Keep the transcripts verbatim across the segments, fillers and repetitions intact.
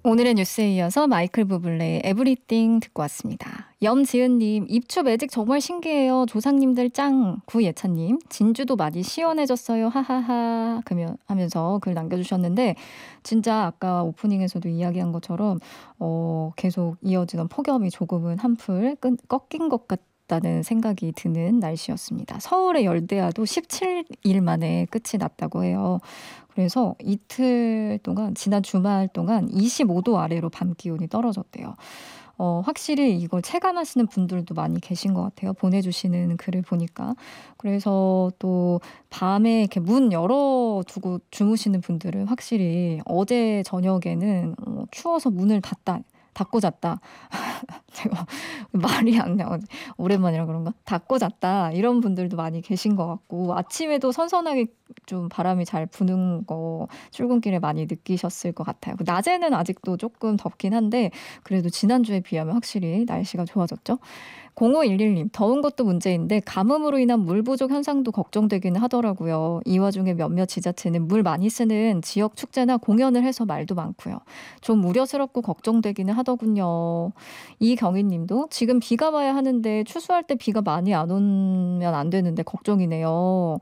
오늘의 뉴스에 이어서 마이클 부블레의 에브리띵 듣고 왔습니다. 염지은님, 입추 매직 정말 신기해요. 조상님들 짱. 구예찬님, 진주도 많이 시원해졌어요. 하하하. 그러면 하면서 글 남겨주셨는데, 진짜 아까 오프닝에서도 이야기한 것처럼 어, 계속 이어지던 폭염이 조금은 한풀 끈- 꺾인 것 같다는 생각이 드는 날씨였습니다. 서울의 열대야도 십칠 일 만에 끝이 났다고 해요. 그래서 이틀 동안, 지난 주말 동안 이십오 도 아래로 밤 기온이 떨어졌대요. 어, 확실히 이걸 체감하시는 분들도 많이 계신 것 같아요. 보내주시는 글을 보니까. 그래서 또 밤에 이렇게 문 열어두고 주무시는 분들은 확실히 어제 저녁에는 어, 추워서 문을 닫다, 닫고 잤다. 제가 말이 안 나오네. 오랜만이라 그런가? 닫고 잤다. 이런 분들도 많이 계신 것 같고, 아침에도 선선하게 좀 바람이 잘 부는 거 출근길에 많이 느끼셨을 것 같아요. 낮에는 아직도 조금 덥긴 한데, 그래도 지난주에 비하면 확실히 날씨가 좋아졌죠. 공오일일님, 더운 것도 문제인데 가뭄으로 인한 물 부족 현상도 걱정되기는 하더라고요. 이 와중에 몇몇 지자체는 물 많이 쓰는 지역 축제나 공연을 해서 말도 많고요. 좀 우려스럽고 걱정되기는 하더군요. 이경희님도 지금 비가 와야 하는데 추수할 때 비가 많이 안 오면 안 되는데 걱정이네요.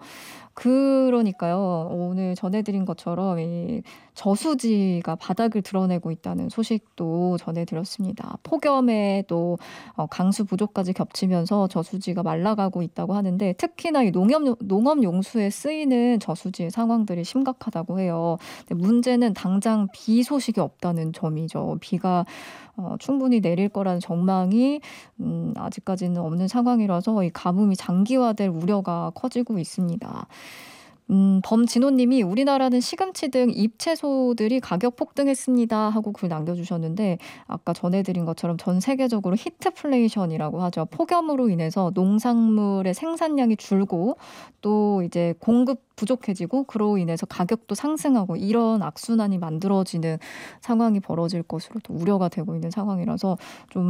그러니까요. 오늘 전해드린 것처럼 이 저수지가 바닥을 드러내고 있다는 소식도 전해드렸습니다. 폭염에 또 어, 강수 부족까지 겹치면서 저수지가 말라가고 있다고 하는데, 특히나 이 농업, 농업 용수에 쓰이는 저수지의 상황들이 심각하다고 해요. 근데 문제는 당장 비 소식이 없다는 점이죠. 비가 어, 충분히 내릴 거라는 전망이 음, 아직까지는 없는 상황이라서 이 가뭄이 장기화될 우려가 커지고 있습니다. 음, 범진호님이 우리나라는 시금치 등 잎채소들이 가격 폭등했습니다 하고 글 남겨주셨는데, 아까 전해드린 것처럼 전 세계적으로 히트플레이션이라고 하죠. 폭염으로 인해서 농산물의 생산량이 줄고 또 이제 공급 부족해지고 그로 인해서 가격도 상승하고 이런 악순환이 만들어지는 상황이 벌어질 것으로 또 우려가 되고 있는 상황이라서 좀